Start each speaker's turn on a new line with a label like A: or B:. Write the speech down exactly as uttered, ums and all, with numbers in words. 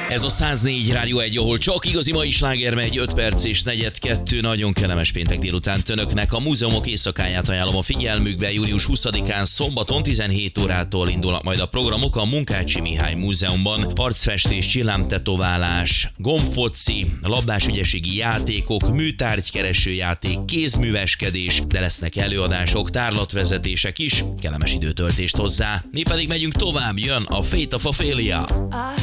A: Ez a száznégy Rádió egy, ahol csak igazi mai sláger megy, öt perc és negyed kettő, nagyon kellemes péntek délután önöknek. A múzeumok éjszakáját ajánlom a figyelmükbe, július huszadikán szombaton tizenhét órától indulnak majd a programok a Munkácsi Mihály Múzeumban. Arcfestés, csillámtetoválás, gombfoci, labdás ügyességi játékok, műtárgykereső játék, kézműveskedés, de lesznek előadások, tárlatvezetések is, kellemes időtöltést hozzá. Mi pedig megyünk tovább, jön a Fate of Ophelia.